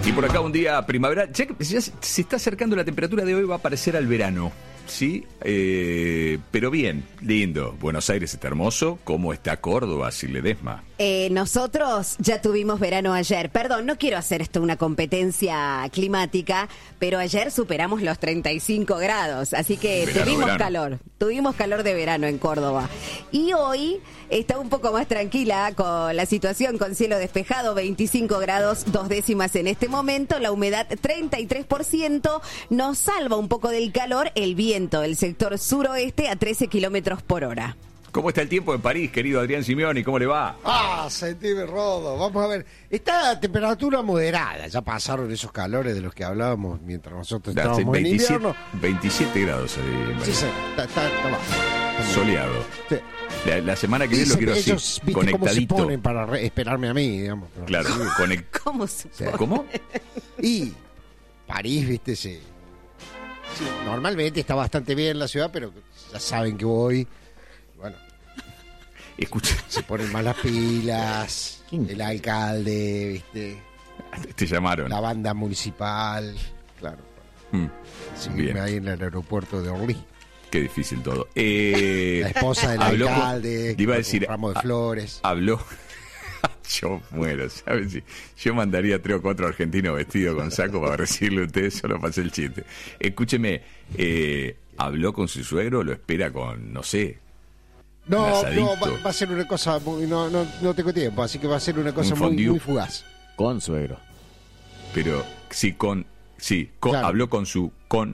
Y por acá un día primavera, ya se está acercando la temperatura de hoy, va a parecer al verano, ¿sí? Pero bien, lindo. Buenos Aires está hermoso. ¿Cómo está Córdoba, Silvia Ledesma? Nosotros ya tuvimos verano ayer. Perdón, no quiero hacer esto una competencia climática, pero ayer superamos los 35 grados, así que tuvimos calor de verano en Córdoba. Y hoy está un poco más tranquila con la situación, con cielo despejado, 25 grados, 2 décimas en este momento, la humedad 33%, nos salva un poco del calor el viento del sector suroeste a 13 kilómetros por hora. ¿Cómo está el tiempo en París, querido Adrián Simeoni? ¿Cómo le va? Sentime rodo. Vamos a ver. Está a temperatura moderada. Ya pasaron esos calores de los que hablábamos mientras nosotros estábamos en invierno. 27 grados ahí en París. Sí, está bajo. Soleado. Sí. La semana que viene lo quiero así, ¿viste conectadito. cómo se ponen para esperarme a mí, digamos? Claro, ¿Cómo se pone? ¿Cómo? Y París, viste, sí. Normalmente está bastante bien la ciudad, pero ya saben que voy. Bueno, Escucha, se ponen más las pilas, el alcalde, viste, te llamaron. la banda municipal, claro. Seguirme Bien. ahí en el aeropuerto de Orly. Qué difícil todo. La esposa del habló alcalde, te iba a con decir, un ramo de flores. Habló. Yo muero, ¿sabes? Yo mandaría 3 o 4 argentinos vestidos con saco para recibirle a ustedes, solo pasé el chiste. Escúcheme, ¿habló con su suegro? ¿Lo espera con, no sé? No, asadito. va a ser una cosa muy, no tengo tiempo, así que va a ser una cosa Un muy, fondue. muy fugaz. Con suegro. Pero Claro. habló con su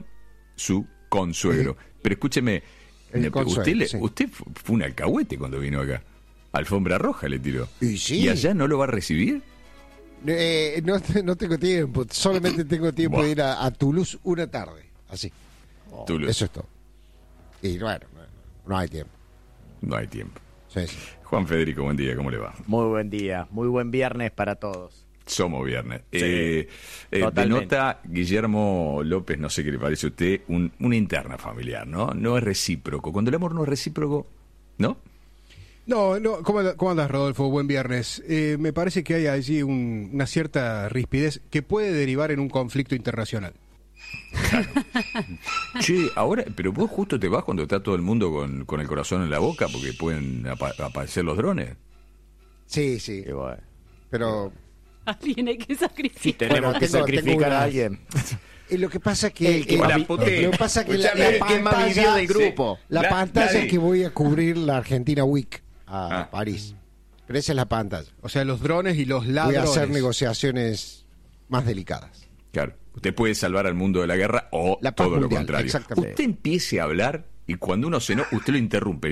consuegro. Pero escúcheme, El consuegro, sí. usted fue un alcahuete cuando vino acá. Alfombra roja le tiró. Y sí. ¿Y allá no lo va a recibir? No tengo tiempo, solamente tengo tiempo Buah. de ir a Toulouse una tarde, así. Toulouse. Eso es todo. Y bueno, no hay tiempo. No hay tiempo. Sí, sí. Juan Federico, buen día, ¿cómo le va? Muy buen día, muy buen viernes para todos. Somos viernes. Sí, totalmente. Denota Guillermo López, no sé qué le parece a usted, una interna familiar, ¿no? No es recíproco. Cuando el amor no es recíproco, ¿no? No, ¿cómo andas, Rodolfo? Buen viernes. Me parece que hay allí una cierta rispidez que puede derivar en un conflicto internacional. Che, ahora, pero vos justo te vas cuando está todo el mundo con el corazón en la boca porque pueden aparecer los drones. Sí, sí. Y bueno, Pero Alguien hay que sacrificar. tenemos que tengo sacrificar una- a alguien. Lo que pasa es que El que más lo que pasa es que Escuchame, el que más vivió del grupo. La pantalla es que voy a cubrir la Argentina Week a Ah. París. Pero esa es la pantalla. O sea, los drones y los Voy ladrones. a hacer negociaciones más delicadas. Claro, usted puede salvar al mundo de la guerra o La paz todo lo mundial, contrario. exactamente. Usted empiece a hablar y cuando uno se enoja, usted lo interrumpe,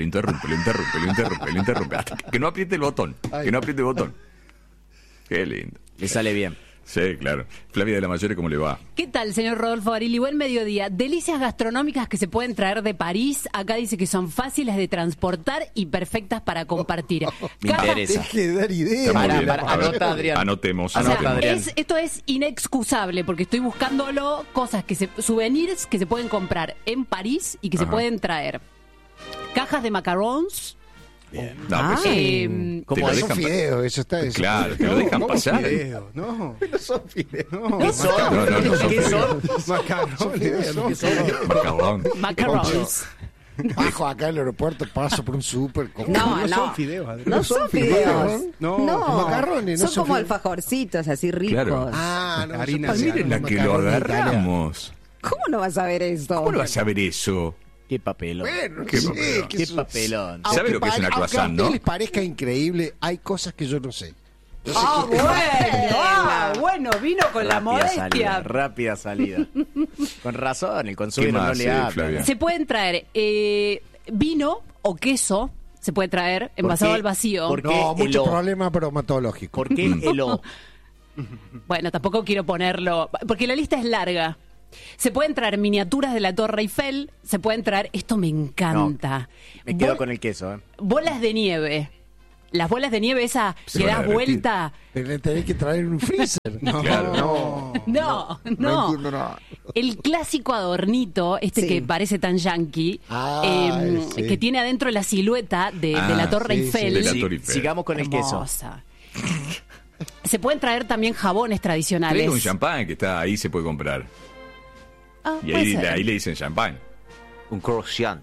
hasta que no apriete el botón. Que no apriete el botón. Qué lindo. Le sale bien. Sí, claro. Flavia de la Mayore, ¿cómo le va? ¿Qué tal, señor Rodolfo Barili? Buen mediodía. Delicias gastronómicas que se pueden traer de París. Acá dice que son fáciles de transportar y perfectas para compartir. Me interesa. Deje de dar ideas. Está muy Pará, bien. pará, A ver, anota, Adrián. Anotemos. O sea, Anota, Adrián. esto es inexcusable porque estoy buscándolo cosas souvenirs que se pueden comprar en París y que se Ajá. pueden traer. Cajas de macarons. No, pues, ¿Cómo te lo es? Son dejan fideos, eso está. eso. Claro, te lo dejan ¿Cómo pasar. fideos? No. No son fideos. No, ¿Qué son? No, no son ¿Qué fideos. son? macarrones. Son fideos. Macarrón. Macarons. Bajo acá en el aeropuerto, paso por un súper. No son fideos, Adrián. No son fideos. No, macarrones, no son son como fideos. alfajorcitos así ricos. Claro. Ah, no. Harina son Ah, miren la que lo macarrones italianos. agarramos. ¿Cómo no vas a ver esto? ¿Cómo no vas a ver eso? Qué papelón. Bueno, Qué sí, papelón. Qué eso- papelón. ¿Sabe Aunque lo que es una aunque croissant, a ustedes no? les parezca increíble, hay cosas que yo no sé. Yo sé Bueno, vino con la modestia. Rápida salida. Con razón, el ¿Qué consuelo no más, le habla. Flavia? Se pueden traer vino o queso. Se puede traer envasado al vacío. ¿Por qué no, el muchos O? problemas bromatológicos. ¿Por qué el O? Bueno, tampoco quiero ponerlo, porque la lista es larga. Se pueden traer miniaturas de la Torre Eiffel, se pueden traer, esto me encanta, Me quedo con el queso, ¿eh? bolas de nieve. Las bolas de nieve esa Se que van a das derretir. vuelta. Pero le tenés que traer un freezer. Claro. No. entiendo nada. El clásico adornito, Sí. que parece tan yankee, Sí. que tiene adentro la silueta de la Torre sí, Eiffel. de la Torre Eiffel. Sigamos con el queso. Hermosa. Se pueden traer también jabones tradicionales. Traiga un champán que está ahí, se puede comprar. Y puede ser. ahí le dicen champán. Un croissant.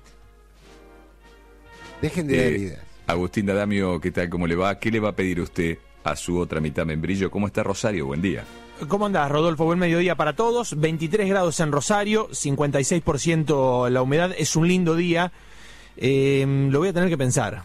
Dejen de dar ideas. Agustín D'Adamio, ¿qué tal? ¿Cómo le va? ¿Qué le va a pedir usted a su otra mitad membrillo? ¿Cómo está Rosario? Buen día. ¿Cómo andás, Rodolfo? Buen mediodía para todos. 23 grados en Rosario, 56% la humedad. Es un lindo día. Lo voy a tener que pensar.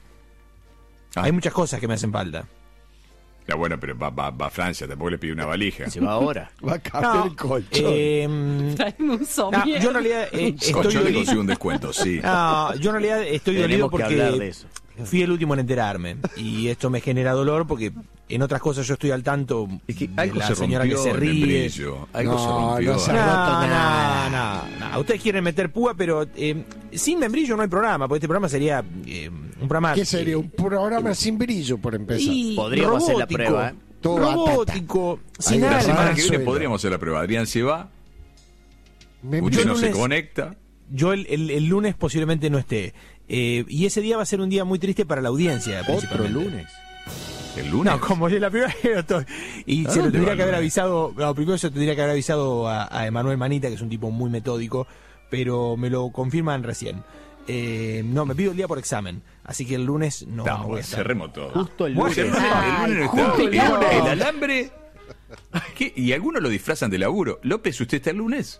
Ah. Hay muchas cosas que me hacen falta. Ya bueno, pero va a Francia, tampoco le pide una valija. Se va ahora. Va a cambiar el colchón. Traeme un no, somier. yo en realidad estoy Con yo le dolido. consigo un descuento, sí. No, yo en realidad estoy dolido Tenemos que hablar de porque eso. fui el último en enterarme. Y esto me genera dolor porque en otras cosas yo estoy al tanto Es que de algo la se señora rompió que se el ríe. membrillo. Algo se rompió. no se No, roto nada. no. Ustedes quieren meter púa, pero sin membrillo no hay programa, porque este programa sería un programa... ¿Qué sería? Un programa sin brillo, por empezar. y Podríamos hacer la robótico, prueba, ¿eh? Todo robótico, sin Ahí La va. semana alma. que viene Suelo. podríamos hacer la prueba. Adrián se va, Me- usted yo no se lunes- conecta. Yo el lunes posiblemente no esté. Y ese día va a ser un día muy triste para la audiencia. Otro principalmente. lunes. El lunes. No, como yo la primera vez no estoy. Y ¿A se lo dónde tendría va que haber el lunes? avisado. No, primero se lo tendría que haber avisado a Emanuel Manita, que es un tipo muy metódico, pero me lo confirman recién. No, me pido el día por examen. Así que el lunes no, no voy a estar. cerremos todo. Justo el Bueno, lunes. el lunes no justo está. el lunes. El alambre. ¿Qué? Y algunos lo disfrazan de laburo. López, ¿usted está el lunes?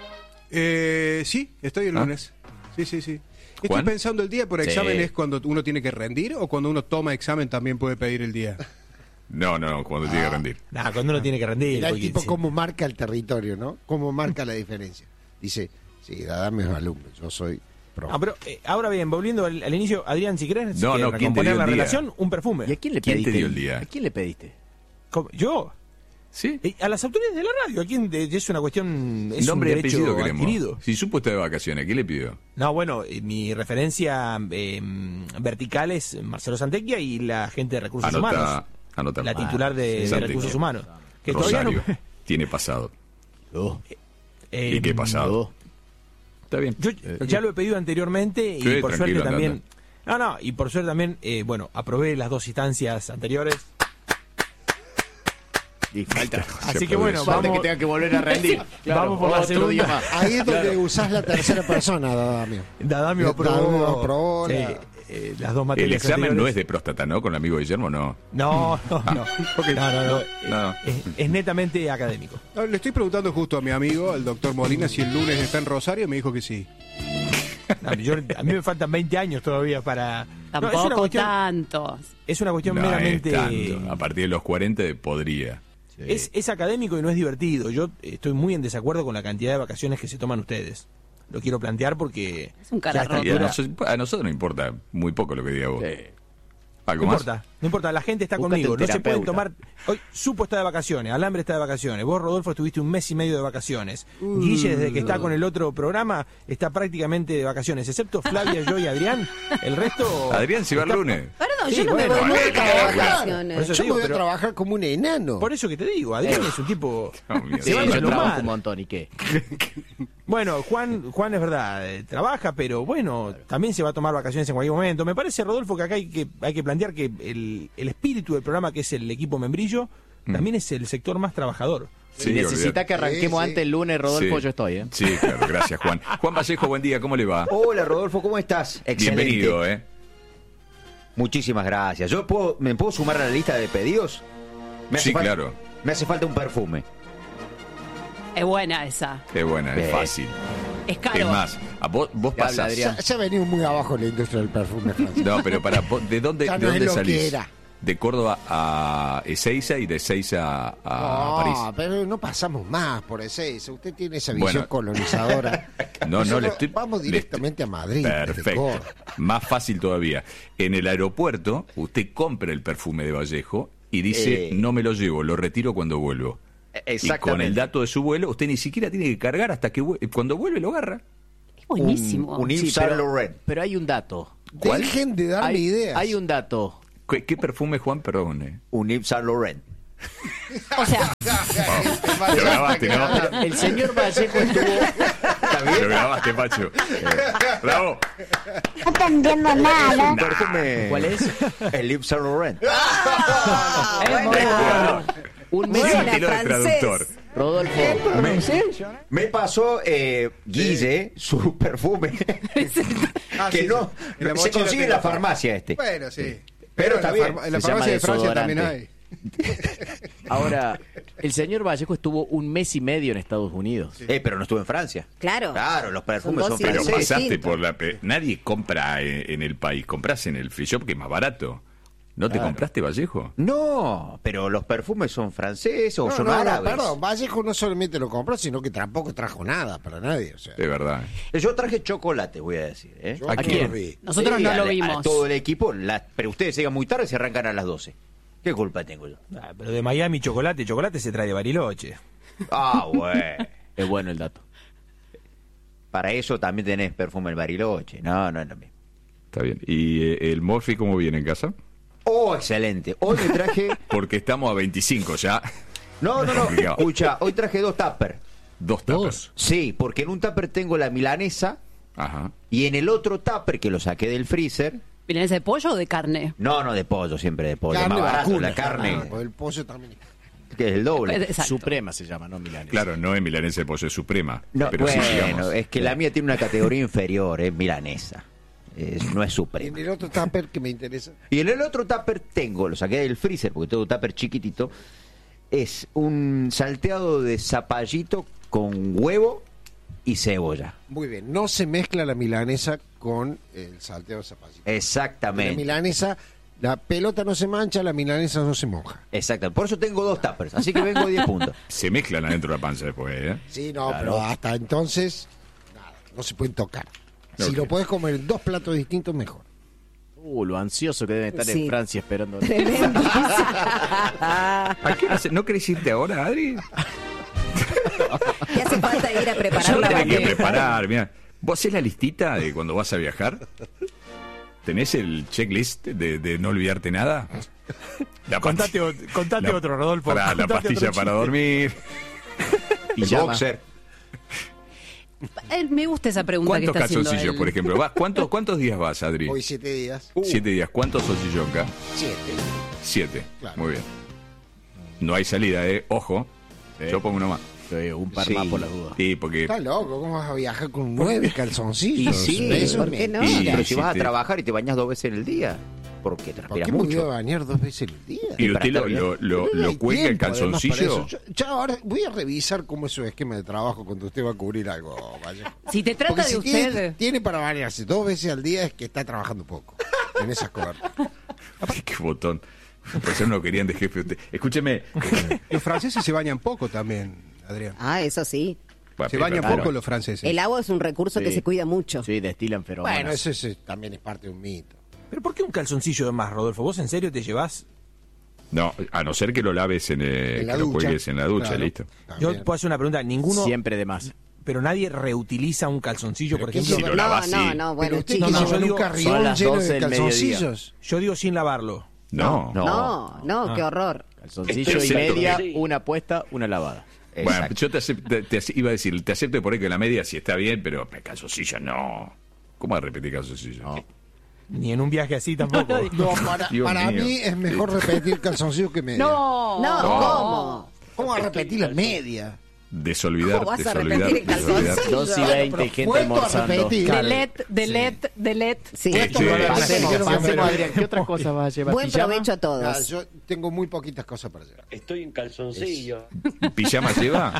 Sí, estoy el ¿Ah? lunes. Sí. Estoy ¿Juan? pensando el día por Sí. examen es cuando uno tiene que rendir o cuando uno toma examen también puede pedir el día. No, cuando tiene que rendir. Nah, cuando uno tiene que rendir. Mirá el porque tipo sí. cómo marca el territorio, ¿no? Cómo marca la diferencia. Dice, sí, dame los alumnos, yo soy pro. Ah, pero ahora bien, volviendo al inicio, Adrián, si querés No, ¿quién te recomponer dio la el día? relación, un perfume. ¿Y a quién le ¿Quién te pediste? dio el día? ¿A quién le pediste? ¿Yo? ¿Sí? A las autoridades de la radio. ¿A quién? Es una cuestión. Es Nombre un y derecho apellido queremos. adquirido. Si supo está de vacaciones, ¿qué le pidió? No, bueno, mi referencia vertical es Marcelo Santecchia y la gente de Recursos Humanos. Anota. La titular de Santecchia. Recursos Humanos. Que todavía Rosario. no. Tiene pasado. Eh, ¿Y qué pasado? Está bien. Yo ya lo he pedido anteriormente y Sí, por tranquilo, suerte anda, también. No, y por suerte también, bueno, aprobé las dos instancias anteriores. Y falta. Así que aplaude bueno, eso. Falta vamos. que tenga que volver a rendir. Vamos por la otro segunda. día más. Ahí es donde usás la tercera persona, Dadamio. Dadamio aprobó, Dadamio aprobó sí, la- las dos El materias. examen no anteriores. es de próstata, ¿no? Con el amigo Guillermo, no. No. No. Es netamente académico. No, le estoy preguntando justo a mi amigo, al doctor Molina, si el lunes está en Rosario, me dijo que sí. No, a mí me faltan 20 años todavía para. No, Tampoco tantos. es una cuestión No meramente. es tanto. A partir de los 40 podría. Es académico y no es divertido. Yo estoy muy en desacuerdo con la cantidad de vacaciones que se toman ustedes. Lo quiero plantear porque. Es un cara ya a esta Y roto. altura- a nosotros no importa muy poco lo que diga vos. Sí. ¿Algo No más? importa, no importa, la gente está Búscate conmigo, un no se pueden terapeuta. tomar. Hoy Supo está de vacaciones, Alambre está de vacaciones, vos Rodolfo estuviste un mes y medio de vacaciones. Guille desde que está con el otro programa está prácticamente de vacaciones, excepto Flavia, yo y Adrián, el resto. Adrián se va el está- lunes. Perdón, Sí, yo no me bueno, voy bueno, nunca de bueno. vacaciones. Por eso Yo te me digo, voy a pero- trabajar como un enano. Por eso que te digo, Adrián es un tipo. No, mira, Sí, Se van yo a lo trabajo mal. un montón. ¿Y qué? Bueno, Juan es verdad, trabaja, pero bueno, también se va a tomar vacaciones en cualquier momento. Me parece, Rodolfo, que acá hay que plantear que el espíritu del programa, que es el equipo membrillo, también es el sector más trabajador. Sí, Si necesita olvidate. que arranquemos Sí, sí. antes el lunes, Rodolfo, Sí. yo estoy, ¿eh? Sí, claro, gracias, Juan. Juan Vallejo, buen día, ¿cómo le va? Hola Rodolfo, ¿cómo estás? Excelente. Bienvenido, ¿eh? Muchísimas gracias. ¿Me puedo sumar a la lista de pedidos? Sí, claro. Me hace falta un perfume. Es buena esa. Es buena, es Bien. fácil. Es caro. Es más, vos Te habla, pasás. Adrián. Se ha venido muy abajo la industria del perfume, Francia. No, pero ¿de dónde, Ya de no es dónde lo que salís? era. De Córdoba a Ezeiza y de Ezeiza a No, París. pero no pasamos más por ese. Usted tiene esa visión Bueno. colonizadora. No, Nosotros le estoy. Vamos le directamente a Madrid. desde Perfecto. Córdoba. Más fácil todavía. En el aeropuerto, usted compra el perfume de Vallejo y dice, no me lo llevo, lo retiro cuando vuelvo. Y con el dato de su vuelo, usted ni siquiera tiene que cargar hasta que cuando vuelve lo agarra. Es buenísimo. Un Yves Sí, Saint Laurent. pero hay un dato. ¿Cuál? Dejen de darme ideas. Hay un dato. ¿Qué perfume, Juan? Perdón. Un Yves Saint Laurent. O sea, Lo grabaste, ¿no? El señor Vallejo estuvo... Lo grabaste, Pacho. Bravo. No te entiendo nada. Un perfume. ¿Cuál es? El Yves Saint Laurent. Un mes Buena, Estilo de francés. traductor. Rodolfo. Me pasó Guille su perfume. Que no. En la Se mochila consigue en tengo la farmacia este. Bueno, sí. Pero está en bien. En la Se llama farmacia de Francia también desodorante. hay. Ahora, el señor Vallejo estuvo un mes y medio en Estados Unidos. Pero no estuve en Francia. Claro. Claro, los perfumes Son son dos Pero Sí, franceses. pasaste distinto. por la... Nadie compra en el país. Compras en el free shop, que es más barato. ¿No te compraste Vallejo? No, pero los perfumes son franceses o son árabes. Perdón, Vallejo no solamente lo compró, sino que tampoco trajo nada para nadie. O sea, De verdad. Yo traje chocolate, voy a decir. yo ¿A no quién? lo vi. Nosotros Sí, no lo a vimos. todo el equipo, pero ustedes llegan muy tarde y se arrancan a las 12. ¿Qué culpa tengo yo? Ah, pero de Miami chocolate se trae de Bariloche. Ah, bueno. Es bueno el dato. Para eso también tenés perfume el Bariloche. No, no es lo mismo. Está bien. ¿Y el Morphy cómo viene en casa? Oh, excelente. Hoy me traje... Porque estamos a 25 ya. No. Complicado. Escucha, hoy traje 2 tuppers. Dos tapas. Sí, porque en un tupper tengo la milanesa Ajá. y en el otro tupper que lo saqué del freezer... ¿Milanesa de pollo o de carne? No, de pollo, siempre de pollo. Carne Más barato, vacuna. la carne, Ah, pues el pollo también. que es el doble. Exacto. Suprema se llama, no Milanesa. Claro, no es milanesa de pollo, es suprema. No, pero sí, bueno, digamos. es que la mía tiene una categoría inferior, es milanesa. No es En suprema. el otro tupper que me interesa. Y en el otro tupper tengo, lo saqué del freezer porque tengo un tupper chiquitito, es un salteado de zapallito con huevo y cebolla. Muy bien, no se mezcla la milanesa con el salteo de zapallito. La Exactamente. milanesa, la pelota no se mancha, la milanesa no se moja. Exactamente. Por eso tengo 2 tuppers, así que vengo 10 puntos. Se mezclan adentro de la panza después, ¿eh? Sí, no, pero hasta entonces, nada, no se pueden tocar. Si Ok. lo puedes comer en 2 platos distintos, mejor. Lo ansioso que deben estar Sí. en Francia esperando. Tremendo. ¿A qué hora ¿No querés irte ahora, Adri? ¿Qué hace falta ir a preparar Yo la tenés que bandeja? preparar, mira. ¿Vos hacés la listita de cuando vas a viajar? ¿Tenés el checklist de no olvidarte nada? La Contate la- otro, Rodolfo. La Contate pastilla otro para chiste. dormir. Y Llama. boxer. Me gusta esa pregunta que ¿Cuántos está haciendo calzoncillos, él. por ejemplo? ¿Cuántos días vas, Adri? Hoy 7 días. 7 días. ¿Cuántos salchichonca? 7. 7. Claro. Muy bien. No hay salida, ¿eh? Ojo. Yo pongo uno más. Un par Sí. más por las dudas. Sí, porque... Está loco, ¿cómo vas a viajar con 9 calzoncillos? Y sí, Eso ¿por es qué no? mentira. Pero si Sí, vas a sí. trabajar y te bañas 2 veces en el día, ¿por qué ¿Por transpiras qué me voy a mucho? bañar 2 veces al día? ¿Y para usted estar bien. No lo hay cuelga el tiempo, además, para calzoncillo? eso. Yo ahora voy a revisar cómo es su esquema de trabajo cuando usted va a cubrir algo. Vaya. Si te trata Porque de si tiene, usted... tiene para bañarse 2 veces al día es que está trabajando poco en esas coberturas. Qué botón. Pues eso no querían de jefe usted. Escúcheme. Los franceses se bañan poco también, Adrián. Ah, eso sí. Se bañan Claro. poco los franceses. El agua es un recurso que Sí. se cuida mucho. Sí, destilan feromonas. Bueno, eso también es parte de un mito. ¿Pero por qué un calzoncillo de más, Rodolfo? ¿Vos en serio te llevás? No, a no ser que lo laves En que la lo ducha. cuelgues en la ducha, Claro. listo. También. Yo puedo hacer una pregunta. Ninguno, Siempre de más. pero nadie reutiliza un calzoncillo, por ¿qué ejemplo. Si lo No, lavas, no, sí. no, Pero bueno, usted chicos. que no, lleva yo un digo, son carrión las lleno 12 de del mediodía. calzoncillos. Yo digo sin lavarlo. No. No, qué horror. Calzoncillo y Exacto. media, una puesta, una lavada. Bueno, Exacto. yo iba a decir, te acepto por ahí que la media sí está bien, pero calzoncillo no. ¿Cómo va a repetir calzoncillo? No. Ni en un viaje así tampoco. No, para Dios mío. mí es mejor repetir calzoncillos que media. No, No, ¿cómo? ¿Cómo va a repetir la media? Desolvidar, ¿Cómo vas a desolvidar, repetir el desolvidar. calzoncillo? 2 y 20, gente Vuelto a almorzando. repetir. Delete. Sí. Che, Pasemos, Adrián, ¿qué otras cosas vas a llevar? Buen ¿Pijama? provecho a Ah, todos. yo tengo muy poquitas cosas para llevar. Estoy en calzoncillo. ¿Pijama lleva?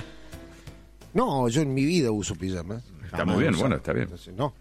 No, yo en mi vida uso pijamas. Está Jamás muy bien, he usado. bueno, está bien. Entonces, no.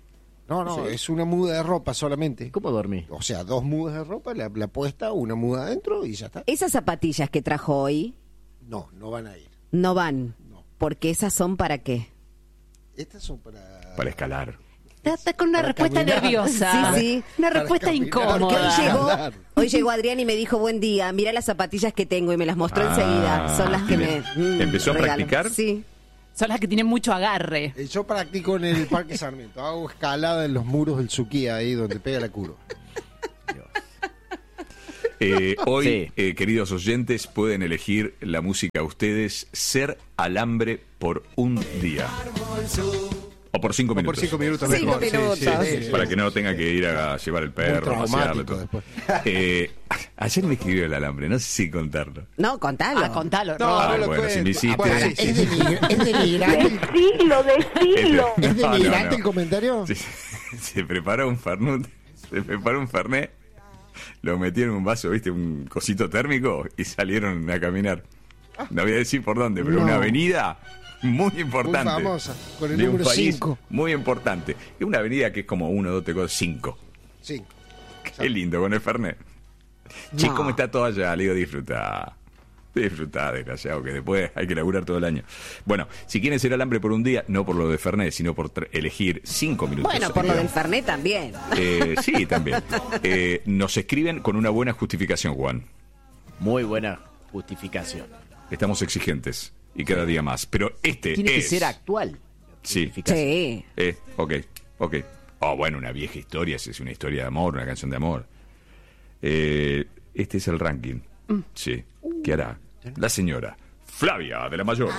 No, es una muda de ropa solamente. ¿Cómo dormí? O sea, 2 mudas de ropa, la puesta, una muda adentro y ya está. Esas zapatillas que trajo hoy No, no van a ir. no van. No. Porque esas son para qué. Estas son para... Para escalar. Está con una Para respuesta caminar. nerviosa. Sí, sí. Una Para respuesta caminar. Porque incómoda. hoy llegó Adrián y me dijo, buen día, mira las zapatillas que tengo y me las mostró Ah, enseguida. Son las que bien. me... ¿Empezó a regaló. practicar? Sí. Son las que tienen mucho agarre. Yo practico en el Parque Sarmiento. Hago escalada en los muros del Suquía, ahí donde pega la curva. Hoy, Sí. queridos oyentes, pueden elegir la música ustedes, Ser Alambre por un día. O por 5 O por minutos. 5 minutos 5 mejor. sí, minutos. sí, sí. Para que no tenga que ir a llevar el Muy perro, pasearlo. traumático Todo. después. Ayer me escribió el alambre, no sé si contarlo. No, contalo. Ah, contalo, No, Rodo. no lo bueno, si cuento. me hiciste- Bueno, sí, Es sí. es denigrante. Decilo. ¿Es No, denigrante no. el comentario? Sí, se preparó un fernet, lo metió en un vaso, viste, un cosito térmico y salieron a caminar. No voy a decir por dónde, pero No. una avenida muy importante. Muy famosa, con el de un número país 5. Muy importante. Es una avenida que es como 1, 2, 3, 4, 5. Sí. Qué lindo con el fernet. Che, No. ¿cómo está todo allá? Le digo, disfruta. Disfrutá, desgraciado, que después hay que laburar todo el año. Bueno, si quieren ser alambre por un día, no por lo de Fernet, sino por elegir 5 minutos. Bueno, por lo del Fernet también. Sí, también. Nos escriben con una buena justificación, Juan. Muy buena justificación. Estamos exigentes y cada día más. Pero este Tiene es... que ser actual. Sí. Justificación. Sí. Ok. Oh, bueno, una vieja historia, es una historia de amor, una canción de amor. Este es el ranking. Sí. ¿Qué hará? La señora Flavia de la Mayor.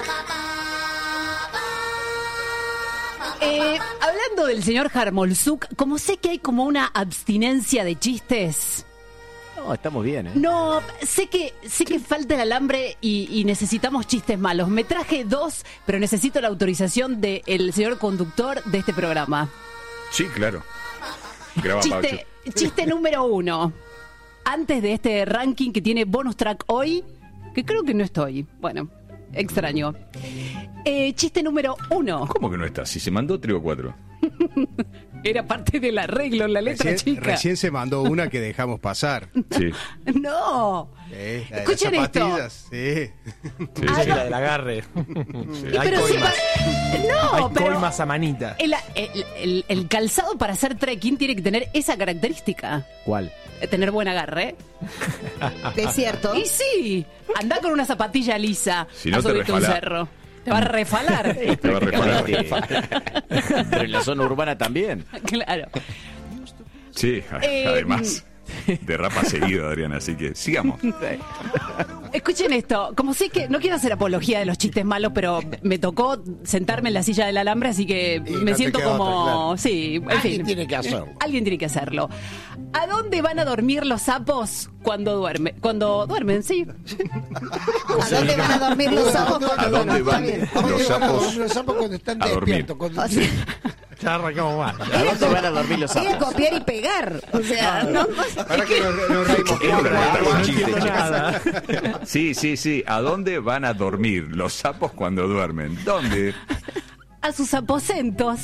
Hablando del señor Jarmolzuk, como sé que hay como una abstinencia de chistes, No, estamos bien, ¿eh? no, sé que falta el alambre y necesitamos chistes malos. Me traje 2, pero necesito la autorización del señor conductor de este programa. Sí, claro. Graba Chiste número 1. Antes de este ranking que tiene bonus track hoy, que creo que no estoy. Bueno, extraño. Chiste número 1. ¿Cómo que no está? Si se mandó 3 o 4. Era parte del arreglo, la letra chica. Recién se mandó una que dejamos pasar. Sí. No. La de las Escuchen esto. zapatillas, sí. Sí, Sí, sí. la del agarre. Hay Pero sí, coimas. no, Hay pero coimas a manita. el calzado para hacer trekking tiene que tener esa característica. ¿Cuál? Tener buen agarre. Es cierto. Y sí, andá con una zapatilla lisa Si no a te subirte un resbalás. cerro. Te va a refalar. Te va a reparar. Pero en la zona urbana también. Claro. Sí, además. Derrapa seguido, Adriana, así que sigamos. Escuchen esto, como sé que no quiero hacer apología de los chistes malos, pero me tocó sentarme en la silla del alambre, así que Y me no te siento queda como... otra, claro. Sí, en Alguien fin. tiene que hacerlo. Alguien tiene que hacerlo. ¿A dónde van a dormir los sapos cuando duermen? Cuando duermen, sí. ¿A dónde van a dormir los sapos? ¿A dónde van los sapos Los sapos cuando están a dormir? despiertos. cuando- O sea, Ya arrancamos mal. ¿A dónde van a dormir los era sapos? copiar y pegar. O sea, no. Ahora que nos reímos. ¿Qué es lo que No está con entiendo chistes? nada. Sí. ¿A dónde van a dormir los sapos cuando duermen? ¿Dónde? A sus aposentos.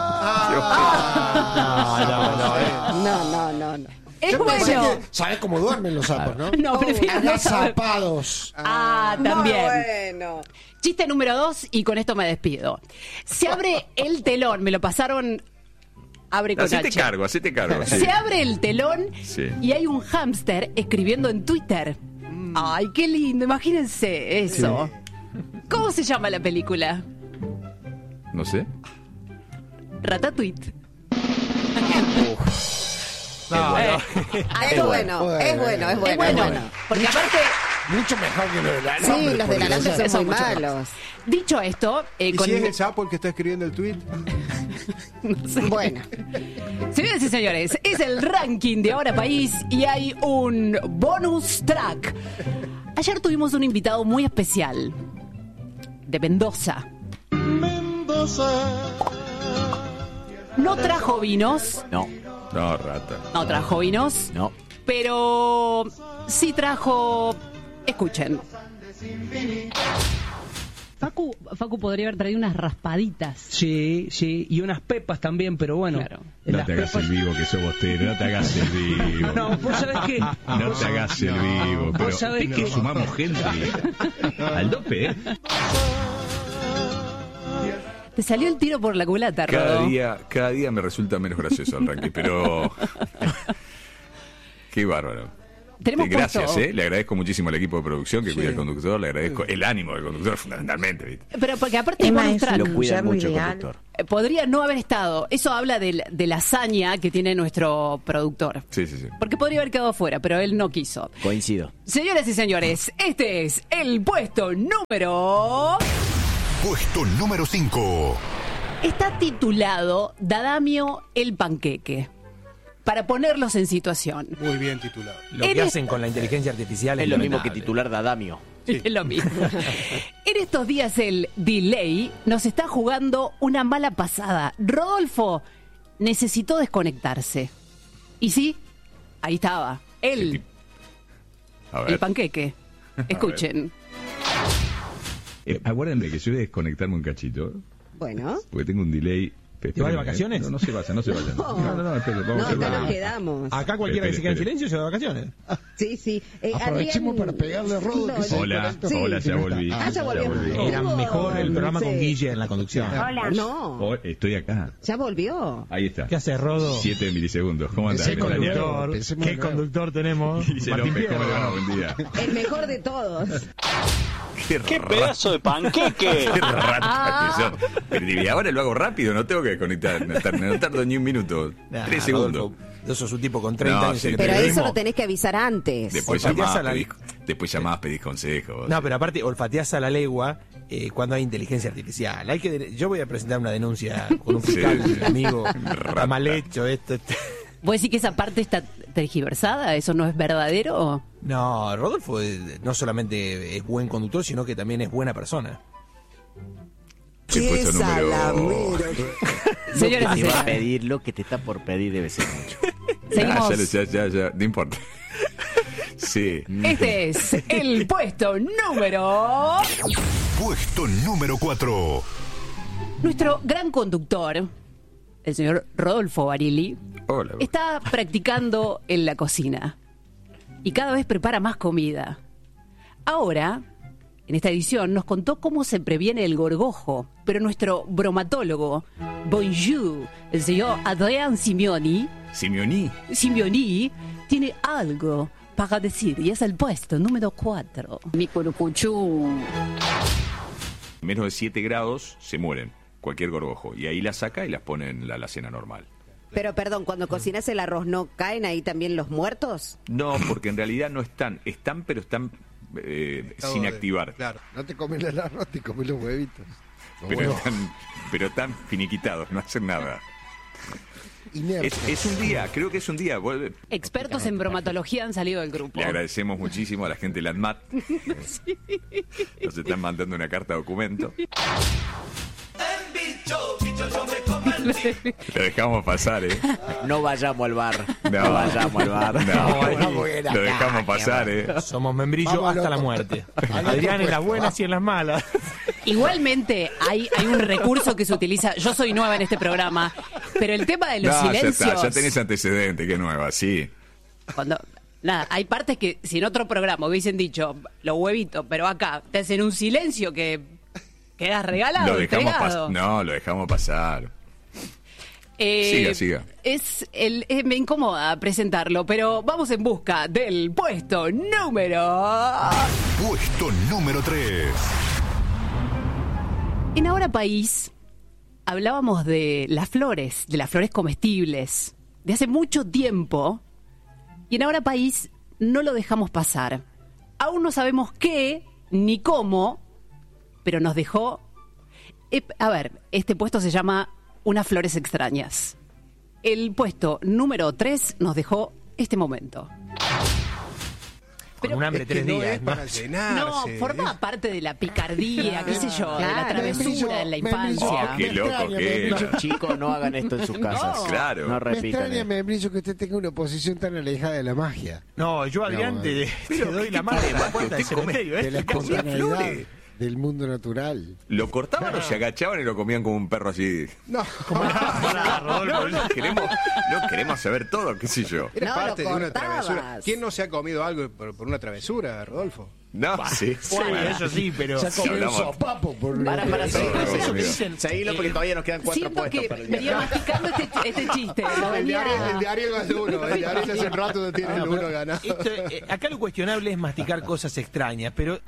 No. Es Yo pensé bueno. que sabes cómo duermen los sapos, ¿no? No, prefiero no saber. Agazapados. También. Bueno. Chiste número 2 y con esto me despido. Se abre el telón, me lo pasaron... Abre con Hacete H. cargo. Sí. Se abre el telón Sí. y hay un hámster escribiendo en Twitter. Ay, qué lindo, imagínense eso. ¿Cómo se llama la película? No sé. Ratatouille. No, Eh, Es bueno, es bueno. es bueno, porque aparte, Mucho mejor que los de Sí, los del alambre Eso son muy mucho malos. dicho esto, ¿Y con... si es el sapo el que está escribiendo el tweet? Bueno. Señoras y señores, es el ranking de Ahora País y hay un bonus track. Ayer tuvimos un invitado muy especial de Mendoza. No trajo vinos, No, No, rata. no trajo vinos, no. pero sí trajo... Escuchen. Facu podría haber traído unas raspaditas. Sí, y unas pepas también, pero bueno. Claro. Las pepas- vivo que sos bostero, no te hagas el vivo. No, vos sabés que... No te hagas el vivo, Vos sabés que... sumamos gente al dope, ¿eh? Te salió el tiro por la culata, Rodo. Cada día me resulta menos gracioso el ranking, pero... Qué bárbaro. Tenemos Gracias, puesto- le agradezco muchísimo al equipo de producción que cuida al conductor, le agradezco el ánimo del conductor fundamentalmente, ¿viste? Pero porque aparte de Emma bonus es track, Lo un cuida yerno mucho el ideal. conductor. podría no haber estado. Eso habla de la hazaña que tiene nuestro productor. Sí. Porque podría haber quedado fuera, pero él no quiso. Coincido. Señoras y señores, este es el puesto número... Puesto número 5. Está titulado Dadamio el Panqueque. Para ponerlos en situación. Muy bien titulado. Lo que hacen con la inteligencia artificial Es lo mismo que lamentable. titular Dadamio. Es lo mismo. En estos días el delay nos está jugando una mala pasada. Rodolfo necesitó desconectarse. Y sí, ahí estaba. Él, A el panqueque. Escuchen. Acuérdenme que yo voy a desconectarme un cachito, Bueno. porque tengo un delay. ¿Te vas de vacaciones? No se vayan. No, espere, No, acá nos quedamos. Acá cualquiera que se quede en silencio se va de vacaciones. Sí. Aprovechemos para pegarle a Rodo. que se Hola, desconecta. hola, ya volví. Ya volvió. Era mejor el programa con Guille en la conducción. Hola. No, Oh, estoy acá. ya volvió. Ahí está. ¿Qué hace Rodo? 7 milisegundos. ¿Cómo andás? Ese ¿Qué Daniel? conductor? Pensemos ¿Qué de nuevo. conductor tenemos? Dice Martín López, ¿cómo le va? Fierro. Buen día. El mejor de todos. Qué pedazo de panqueque! Qué rata que son. Pero y ahora lo hago rápido, no tengo que desconectar. No tardo ni un minuto. Nah, 3 segundos. Rodolfo, vos sos un tipo con 30 No, años sí, en el Pero eso periodismo. lo tenés que avisar antes. Después Olfateás llamás, a la- pedís consejos. No, pero aparte olfateás a la legua cuando hay inteligencia artificial. Yo voy a presentar una denuncia con un fiscal, Sí. amigo. Rata. Está mal hecho esto. ¿Vos decís que esa parte está tergiversada? ¿Eso no es verdadero? No, Rodolfo no solamente es buen conductor, sino que también es buena persona. El puesto número... Señores y Te va a señores, pedir lo que te está por pedir, debe ser mucho. seguimos. Ya, no importa. Sí. Este es el puesto número... Puesto número 4. Nuestro gran conductor, el señor Rodolfo Barili, Hola. está practicando en la cocina y cada vez prepara más comida. Ahora, en esta edición, nos contó cómo se previene el gorgojo, pero bromatólogo, bonjour, el señor Adrián Simeoni, tiene algo para decir y es el puesto número 4. Mi curucuchú. Menos de 7 grados se mueren, cualquier gorgojo. Y ahí las saca y las pone en la alacena normal. Pero perdón, cuando cocinas el arroz, ¿no caen ahí también los muertos? No, porque en realidad no están, pero están sin activar. Claro. No te comes el arroz, te comes los huevitos. Los Pero huevos. están finiquitados, no hacen nada. Inertes. Es un día, creo que es un día. Expertos en bromatología han salido del grupo. Le agradecemos muchísimo a la gente de la ANMAT. Nos están mandando una carta documento. Lo dejamos pasar, ¿eh? No vayamos al bar. No. No vayamos al bar. No, lo dejamos pasar, ¿eh? Somos membrillo Vamos, hasta loco. la muerte. Adrián en las buenas y en las malas. Igualmente, hay un recurso que se utiliza. Yo soy nueva en este programa, pero el tema de los No, ya silencios. está, ya tenés antecedente, que nueva, sí. Cuando, nada, hay partes que si en otro programa hubiesen dicho los huevitos, pero acá te hacen un silencio que quedas regalado, Lo dejamos entregado. No, lo dejamos pasar. Siga, siga. Me incomoda presentarlo, pero vamos en busca del puesto número... Puesto número 3. En Ahora País hablábamos de las flores comestibles, de hace mucho tiempo, y en Ahora País no lo dejamos pasar. Aún no sabemos qué ni cómo, pero nos dejó... a ver, este puesto se llama Unas flores extrañas. El puesto número 3 nos dejó este momento. Con un hambre Es que 3 no días. es para No, llenarse. forma parte de la picardía, qué sé yo, de la Claro. travesura en la infancia. Oh, qué loco que era. Chicos, no hagan esto en sus casas. Claro. No Me repitan. extraña, membrillo, que usted tenga una posición tan alejada de la magia. No, yo, Adrián, No, te Pero, doy ¿qué la mano tiene en la más puerta que del usted come? cementerio. De la ¿eh? espontaneidad. del mundo natural. ¿Lo cortaban o se agachaban y lo comían como un perro así? No, No queremos saber todo, qué sé yo. era No, parte lo de una cortabas. travesura. ¿Quién no se ha comido algo por una travesura, Rodolfo? No, sí. Bueno, eso sí, pero... Se ha comido un hablamos- sopapo por Para seguir, Todo, eso amigo. dicen. seguilo porque todavía nos quedan 4 Siento puestos que para el día. venía masticando este chiste. Lo El venía... de Ariel más uno. El de Ariel hace un rato no tiene el No, uno pero ganado. esto, acá lo cuestionable es masticar cosas extrañas, pero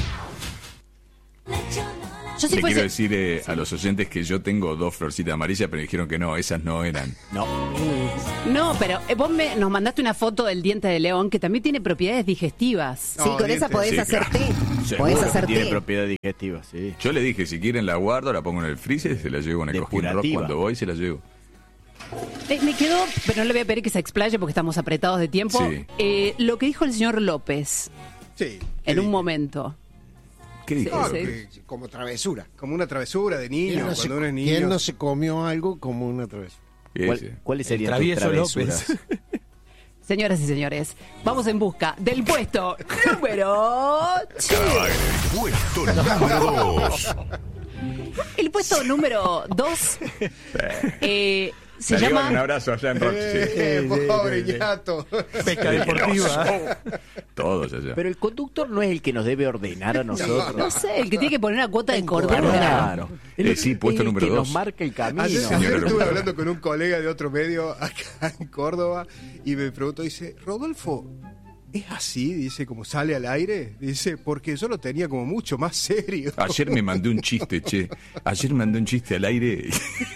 Yo si Le quiero fuese... decir a los oyentes que yo tengo 2 florcitas amarillas, pero dijeron que no, esas no eran. No, pero vos nos mandaste una foto del diente de león que también tiene propiedades digestivas. Sí, No, con esa dientes, podés sí, hacer claro. té. Seguro Podés que hacer tiene té. propiedad digestiva, sí. Yo le dije, si quieren la guardo, la pongo en el freezer, se la llevo en el cojín rock Depurativa. cuando voy, se la llevo. Me quedó, pero no le voy a pedir que se explaye porque estamos apretados de tiempo. Sí. Lo que dijo el señor López Sí. en un momento. ¿Qué dijo? Sí. que- como travesura. Como una travesura de niño, ¿Quién no, se, cuando uno es quién niño. no se comió algo como una travesura? ¿Cuáles serían tus travieso travesuras? López. Señoras y señores, vamos en busca del puesto número... Puesto número 2. El puesto número 2 se La llevan llama... un abrazo allá en Roxy. Pobre ñato. pesca deportiva. Todos allá. Pero el conductor no es el que nos debe ordenar a nosotros. No sé, el que tiene que poner una cuota de cordura. Claro. Sí, puesto Es el número que 2. nos marca el camino. Ayer, Señora ayer estuve locutora. hablando con un colega de otro medio acá en Córdoba y me preguntó, dice, Rodolfo, ¿es así? Dice, como sale al aire. Dice, porque yo lo tenía como mucho más serio. Ayer me mandé un chiste, che. Ayer mandé un chiste al aire.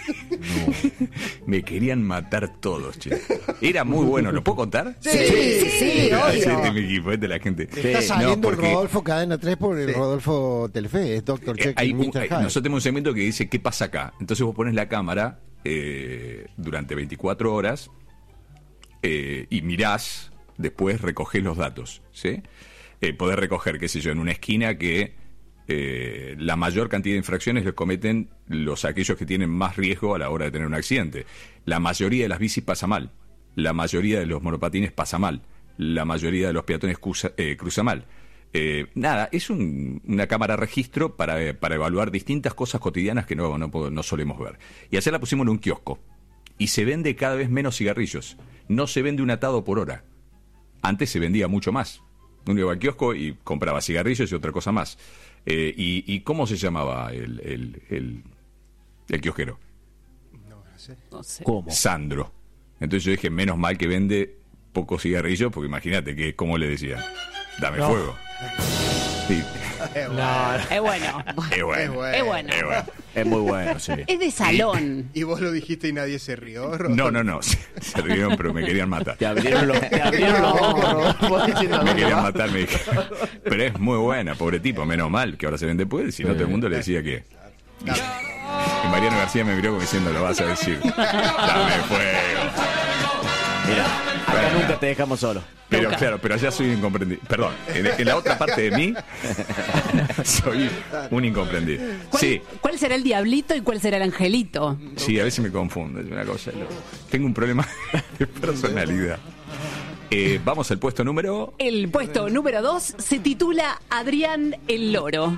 Me querían matar todos, che. Era muy bueno. ¿Lo puedo contar? Sí, obvio. Es de mi equipo, es de la gente. Está saliendo No, porque el Rodolfo Cadena 3 por el Rodolfo Telefe, es Dr. Check hay y Mr. Hyde. nosotros tenemos un segmento que dice, ¿qué pasa acá? Entonces vos pones la cámara durante 24 horas y mirás, después recogés los datos, ¿sí? Podés recoger, qué sé yo, en una esquina que la mayor cantidad de infracciones los cometen aquellos que tienen más riesgo a la hora de tener un accidente. La mayoría de las bicis pasa mal, la mayoría de los monopatines pasa mal, la mayoría de los peatones cruza mal. Nada, es una cámara registro para evaluar distintas cosas cotidianas que no solemos ver. Y ayer la pusimos en un kiosco y se vende cada vez menos cigarrillos. No se vende un atado por hora. Antes se vendía mucho más. Uno iba al kiosco y compraba cigarrillos y otra cosa más. ¿Y cómo se llamaba el kiosquero? No sé. ¿Cómo? Sandro. Entonces yo dije, menos mal que vende pocos cigarrillos, porque imagínate que cómo le decían, dame fuego. Sí. Es bueno. Es bueno. Es bueno. Es bueno. Es muy bueno, sí. Es de salón. Y vos lo dijiste y nadie se rió, Rodolfo. No. Se rieron, pero me querían matar. Te abrieron los ojos, Rodolfo, diciendo, Me querían matar, me dijeron. Pero es muy buena, pobre tipo, menos mal que ahora se vende pues, si no todo el mundo le decía que. Y Mariano García me miró como diciendo, lo vas a decir. Dame fuego. Mira, acá nunca te dejamos solo. Pero claro, pero allá soy un incomprendido. Perdón, en la otra parte de mí soy un incomprendido. Sí, ¿Cuál será el diablito y cuál será el angelito? sí, a veces me confundo, es una cosa. Tengo un problema de personalidad. Vamos al puesto número. El puesto número 2 se titula Adrián el Loro.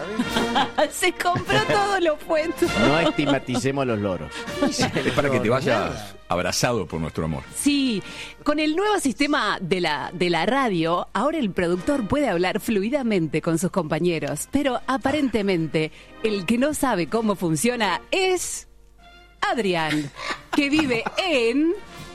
Se compró todos los puestos. No estigmaticemos a los loros. Es para que te vayas abrazado por nuestro amor. Sí, con el nuevo sistema de la radio, ahora el productor puede hablar fluidamente con sus compañeros, pero aparentemente el que no sabe cómo funciona es Adrián, que vive en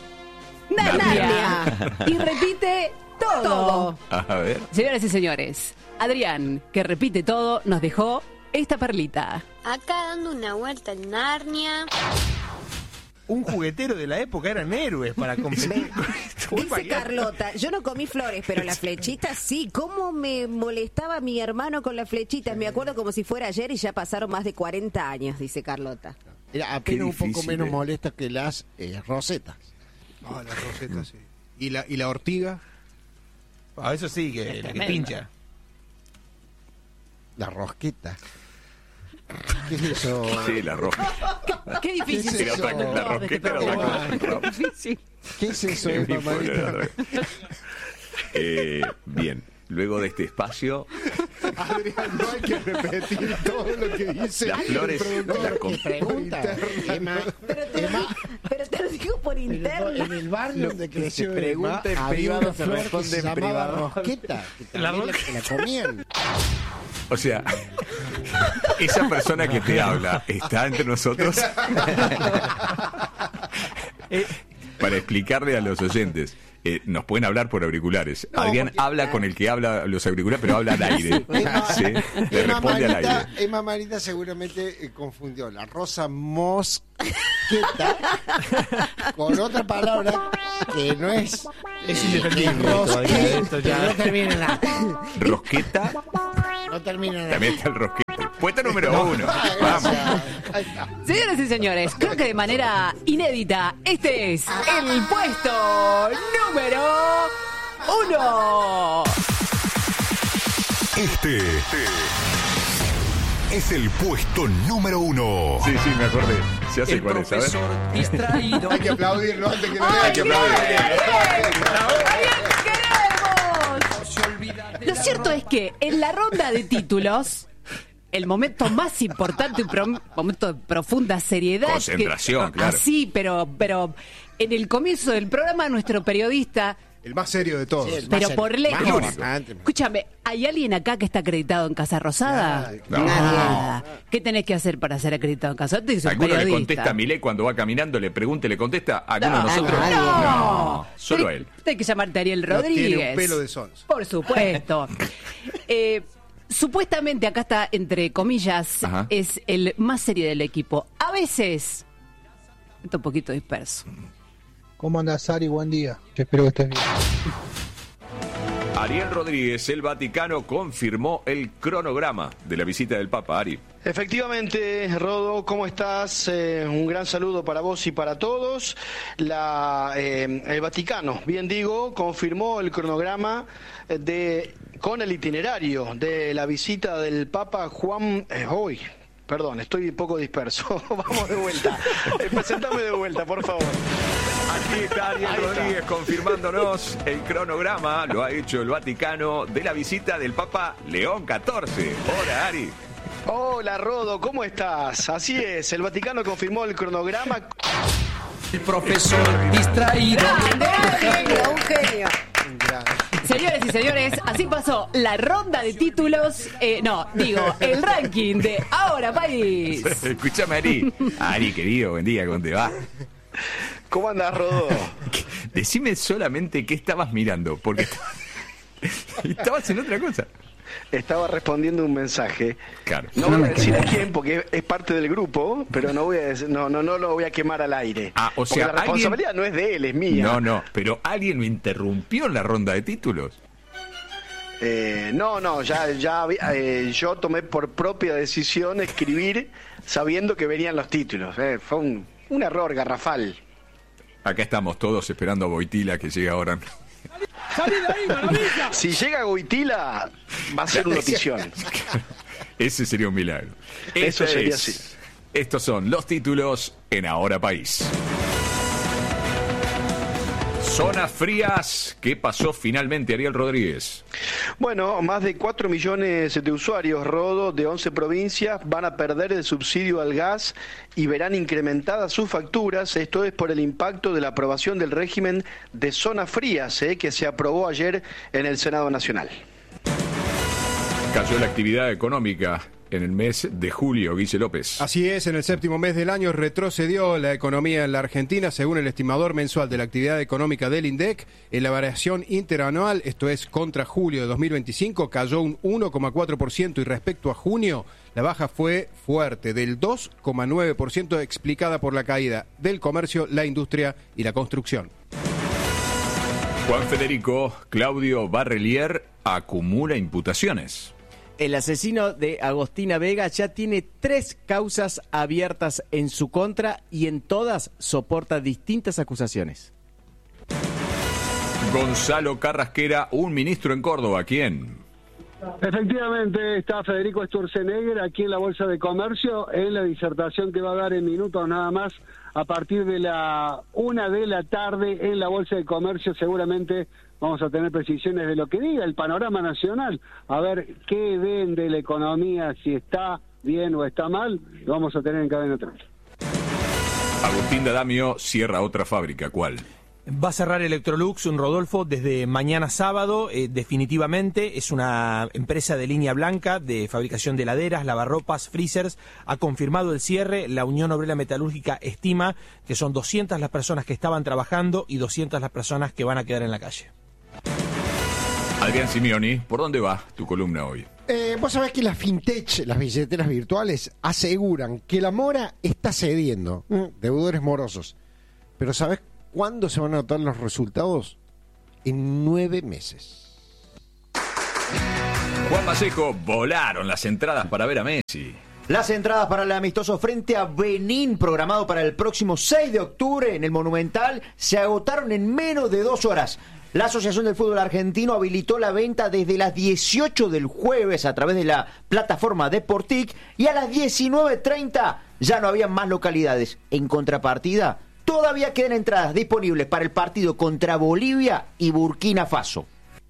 Narnia y repite todo. A ver. Señoras y señores, Adrián, que repite todo, nos dejó esta perlita. Acá dando una vuelta en Narnia. Un juguetero de la época eran héroes para competir con esto. Dice Carlota, yo no comí flores, pero las flechitas sí. ¿Cómo me molestaba mi hermano con las flechitas? Me acuerdo como si fuera ayer y ya pasaron más de 40 años, dice Carlota. Era apenas un poco difícil, menos molesta que las rosetas. Ah, la roseta, sí. ¿Y la ortiga? Ah, eso sí, que la que pincha. La rosqueta. ¿Qué es eso? Sí, la roja. Qué difícil. ¿Qué es eso? La rosqueta era otra cosa. Qué difícil. ¿Qué es eso, Es mi mamadita? pueblo, bien, luego de este espacio, Adrián, no hay que repetir todo lo que dice Las flores, el productor. ¿Qué pregunta? Emma, Pero te lo digo por interno. en el barrio donde creció se pregunta Emma, en había privado, una se flor responde que se en llamaba privado. rosqueta, que también la comían. O sea, esa persona que te habla está entre nosotros para explicarle a los oyentes. Nos pueden hablar por auriculares. No, Adrián porque- habla con el que habla los auriculares, pero habla al aire. ¿Sí? Le responde al aire. Emma Marita seguramente confundió la rosa mosqueta con otra palabra que no es. Es indefendible. Rosqueta, Esto ya- no termina en A. Rosqueta, No termina en A. también está el rosquete. Puesta número 1. Vamos. Gracias. Ahí está. Señoras y señores, creo que de manera inédita, este es el puesto número 1. Este es el puesto número 1. Sí, me acordé. Se hace cuál es, ¿sabes? distraído. Hay que aplaudirlo antes que lo ¡Ay, lea. bien! ¡Bien queremos! Lo cierto es que en la ronda de títulos, el momento más importante, un momento de profunda seriedad. Concentración, claro. Así, pero en el comienzo del programa, nuestro periodista. El más serio de todos. Sí, el Pero más por serio, lejos. más importante. Escúchame, ¿hay alguien acá que está acreditado en Casa Rosada? No. Nada. ¿Qué tenés que hacer para ser acreditado en Casa Rosada? Tenés que ser ¿Alguno le periodista. contesta a Milei cuando va caminando? ¿Le pregunta y le contesta? ¿A alguno de No, nosotros? no. Solo a él. Tenés que llamarte a Ariel No Rodríguez. tiene un pelo de sonso. Por supuesto. Supuestamente, acá está, entre comillas, Ajá. es el más serio del equipo. A veces está un poquito disperso. ¿Cómo andas, Ari? Buen día. Espero que estés bien. Ariel Rodríguez, el Vaticano, confirmó el cronograma de la visita del Papa. Ari. Efectivamente, Rodo, ¿cómo estás? Un gran saludo para vos y para todos. El Vaticano, bien digo, confirmó el cronograma con el itinerario de la visita del Papa Juan... hoy, perdón, estoy un poco disperso. Vamos de vuelta. Presentame de vuelta, por favor. Aquí está Ariel Rodríguez confirmándonos el cronograma. Lo ha hecho el Vaticano de la visita del Papa León XIV. Hola, Ari. Hola, Rodo, ¿cómo estás? Así es, el Vaticano confirmó el cronograma. El profesor distraído. Un genio. Señores y señores, así pasó la ronda de títulos. El ranking de Ahora País. Escúchame, Ari. Ari, querido, buen día, ¿cómo te va? ¿Cómo andás, Rodo? Decime solamente qué estabas mirando, porque estabas en otra cosa. Estaba respondiendo un mensaje. Claro. No voy a decir a quién porque es parte del grupo, pero no voy a decir, no lo voy a quemar al aire. Ah, o Porque sea, la responsabilidad no es de él, es mía. No, pero alguien me interrumpió en la ronda de títulos. Yo tomé por propia decisión escribir sabiendo que venían los títulos. Fue un error garrafal. Acá estamos todos esperando a Boitila que llegue ahora. ¡Salí de ahí, maravilla! Si llega Goitila, va a ser una notición. Ese sería un milagro. Eso sería así. Estos son los títulos en Ahora País. Zonas frías. ¿Qué pasó finalmente, Ariel Rodríguez? Bueno, más de 4 millones de usuarios, Rodo, de 11 provincias van a perder el subsidio al gas y verán incrementadas sus facturas. Esto es por el impacto de la aprobación del régimen de zonas frías, que se aprobó ayer en el Senado Nacional. Cayó la actividad económica en el mes de julio, Guille López. Así es, en el séptimo mes del año retrocedió la economía en la Argentina, según el estimador mensual de la actividad económica del INDEC. En la variación interanual, esto es contra julio de 2025, cayó un 1,4% y respecto a junio, la baja fue fuerte, del 2,9%, explicada por la caída del comercio, la industria y la construcción. Juan Federico Claudio Barrelier acumula imputaciones. El asesino de Agostina Vega ya tiene 3 causas abiertas en su contra y en todas soporta distintas acusaciones. Gonzalo Carrasquera, un ministro en Córdoba. ¿Quién? Efectivamente, está Federico Sturzenegger aquí en la Bolsa de Comercio en la disertación que va a dar en minutos nada más a partir de la 1 de la tarde en la Bolsa de Comercio. Seguramente vamos a tener precisiones de lo que diga el panorama nacional, a ver qué ven de la economía, si está bien o está mal, lo vamos a tener en Cadena 3. Agustín D'Adamio cierra otra fábrica, ¿cuál? Va a cerrar Electrolux, un Rodolfo, desde mañana sábado, definitivamente. Es una empresa de línea blanca de fabricación de heladeras, lavarropas, freezers. Ha confirmado el cierre. La Unión Obrera Metalúrgica estima que son 200 las personas que estaban trabajando y 200 las personas que van a quedar en la calle. Adrián Simeoni, ¿por dónde va tu columna hoy? Vos sabés que las fintech, las billeteras virtuales, aseguran que la mora está cediendo, deudores morosos. Pero ¿sabés cuándo se van a notar los resultados? En 9 meses. Juan Vallejo, volaron las entradas para ver a Messi. Las entradas para el amistoso frente a Benín, programado para el próximo 6 de octubre en el Monumental, se agotaron en menos de 2 horas. La Asociación del Fútbol Argentino habilitó la venta desde las 18 del jueves a través de la plataforma Deportic y a las 19:30 ya no había más localidades. En contrapartida, todavía quedan entradas disponibles para el partido contra Bolivia y Burkina Faso.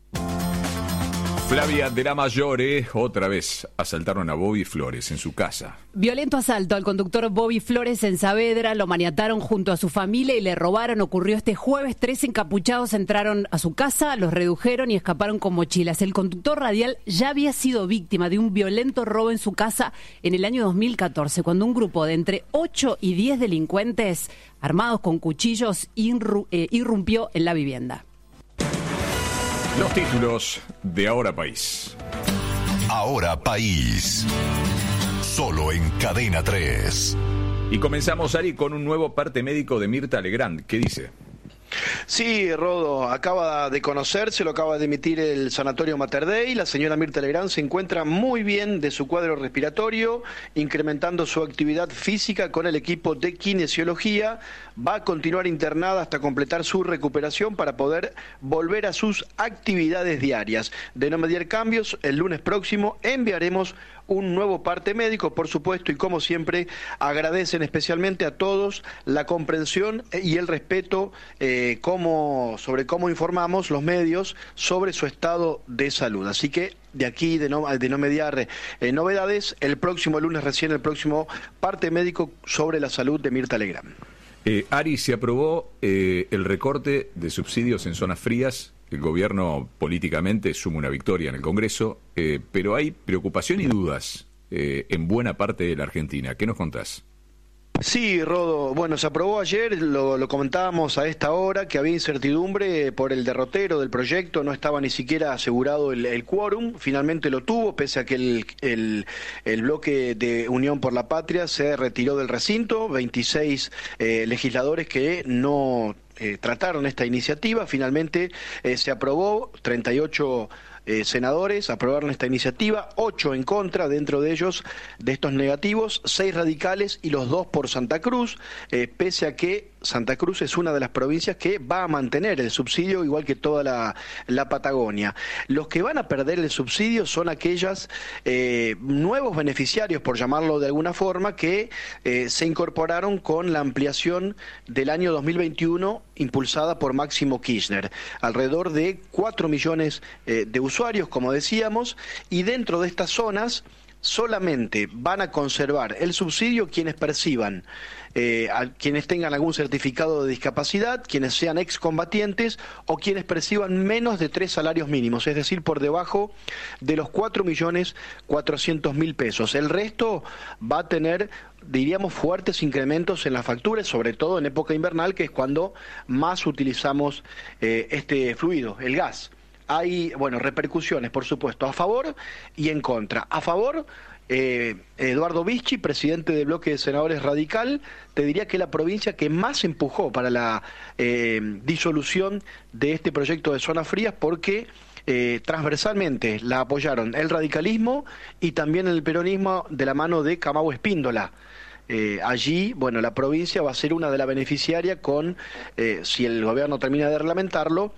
Flavia de la Mayore, otra vez asaltaron a Bobby Flores en su casa. Violento asalto al conductor Bobby Flores en Saavedra, lo maniataron junto a su familia y le robaron. Ocurrió este jueves. 3 encapuchados entraron a su casa, los redujeron y escaparon con mochilas. El conductor radial ya había sido víctima de un violento robo en su casa en el año 2014, cuando un grupo de entre 8 y 10 delincuentes armados con cuchillos irrumpió en la vivienda. Los títulos de Ahora País. Ahora País. Solo en Cadena 3. Y comenzamos, Ari, con un nuevo parte médico de Mirta Legrand. ¿Qué dice? Sí, Rodo, acaba de conocerse, lo acaba de emitir el Sanatorio Mater Dei. La señora Mirta Legrand se encuentra muy bien de su cuadro respiratorio, incrementando su actividad física con el equipo de kinesiología. Va a continuar internada hasta completar su recuperación para poder volver a sus actividades diarias. De no mediar cambios, el lunes próximo enviaremos un nuevo parte médico, por supuesto, y como siempre agradecen especialmente a todos la comprensión y el respeto sobre cómo informamos los medios sobre su estado de salud. Así que de aquí, de no mediar novedades, el próximo lunes recién, el próximo parte médico sobre la salud de Mirta Legrand. Ari, se aprobó el recorte de subsidios en zonas frías. El gobierno políticamente suma una victoria en el Congreso, pero hay preocupación y dudas en buena parte de la Argentina. ¿Qué nos contás? Sí, Rodo. Bueno, se aprobó ayer, lo comentábamos a esta hora, que había incertidumbre por el derrotero del proyecto, no estaba ni siquiera asegurado el quórum, finalmente lo tuvo, pese a que el bloque de Unión por la Patria se retiró del recinto, 26 legisladores que no trataron esta iniciativa, finalmente se aprobó, 38 senadores aprobaron esta iniciativa, 8 en contra, dentro de ellos, de estos negativos, 6 radicales y los 2 por Santa Cruz, pese a que Santa Cruz es una de las provincias que va a mantener el subsidio, igual que toda la Patagonia. Los que van a perder el subsidio son aquellos nuevos beneficiarios, por llamarlo de alguna forma, que se incorporaron con la ampliación del año 2021 impulsada por Máximo Kirchner. Alrededor de 4 millones de usuarios, como decíamos, y dentro de estas zonas solamente van a conservar el subsidio quienes perciban, quienes tengan algún certificado de discapacidad, quienes sean excombatientes o quienes perciban menos de 3 salarios mínimos, es decir, por debajo de los 4.400.000 pesos. El resto va a tener, diríamos, fuertes incrementos en las facturas, sobre todo en época invernal, que es cuando más utilizamos este fluido, el gas. Hay, repercusiones, por supuesto, a favor y en contra. A favor, Eduardo Vichy, presidente del bloque de senadores radical, te diría que es la provincia que más empujó para la disolución de este proyecto de zonas frías, porque transversalmente la apoyaron el radicalismo y también el peronismo de la mano de Camau Espíndola. Allí, la provincia va a ser una de las beneficiarias con, si el gobierno termina de reglamentarlo,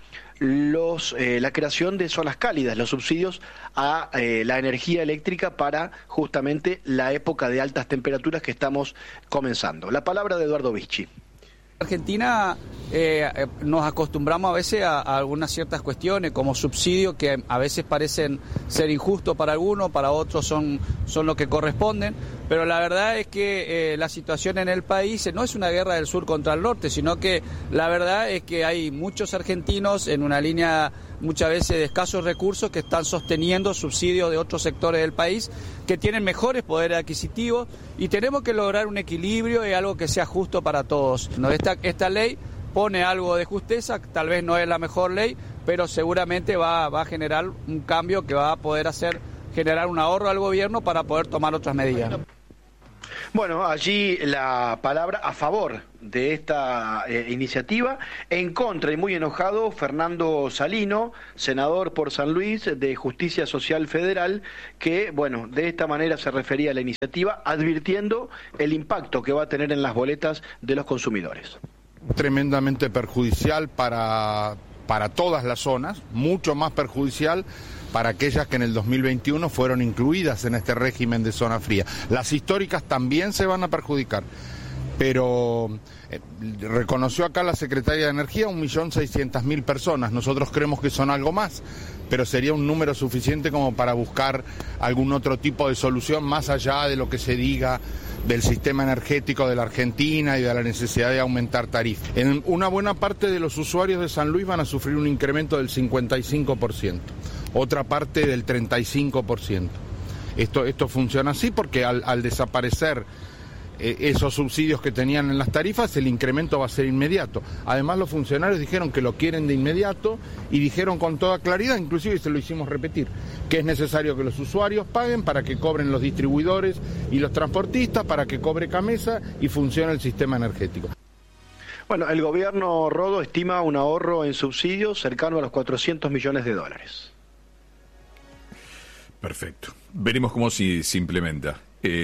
la creación de zonas cálidas, los subsidios a la energía eléctrica para justamente la época de altas temperaturas que estamos comenzando. La palabra de Eduardo Vichy. Argentina nos acostumbramos a veces a algunas ciertas cuestiones como subsidios que a veces parecen ser injustos para algunos, para otros son lo que corresponden, pero la verdad es que la situación en el país no es una guerra del sur contra el norte, sino que la verdad es que hay muchos argentinos en una línea muchas veces de escasos recursos que están sosteniendo subsidios de otros sectores del país que tienen mejores poderes adquisitivos y tenemos que lograr un equilibrio y algo que sea justo para todos. Esta ley pone algo de justeza, tal vez no es la mejor ley, pero seguramente va a generar un cambio que va a poder generar un ahorro al gobierno para poder tomar otras medidas. Bueno, allí la palabra a favor de esta iniciativa, en contra y muy enojado Fernando Salino, senador por San Luis de Justicia Social Federal, que, bueno, de esta manera se refería a la iniciativa, advirtiendo el impacto que va a tener en las boletas de los consumidores. Tremendamente perjudicial para todas las zonas, mucho más perjudicial para aquellas que en el 2021 fueron incluidas en este régimen de zona fría. Las históricas también se van a perjudicar, pero reconoció acá la Secretaria de Energía 1.600.000 personas. Nosotros creemos que son algo más, pero sería un número suficiente como para buscar algún otro tipo de solución más allá de lo que se diga del sistema energético de la Argentina y de la necesidad de aumentar tarifas. En una buena parte de los usuarios de San Luis van a sufrir un incremento del 55%, otra parte del 35%. Esto funciona así porque al desaparecer esos subsidios que tenían en las tarifas, el incremento va a ser inmediato. Además, los funcionarios dijeron que lo quieren de inmediato y dijeron con toda claridad, inclusive se lo hicimos repetir, que es necesario que los usuarios paguen para que cobren los distribuidores y los transportistas, para que cobre Camesa y funcione el sistema energético. Bueno, el gobierno, Rodo, estima un ahorro en subsidios cercano a los $400 millones. Perfecto. Veremos cómo se implementa.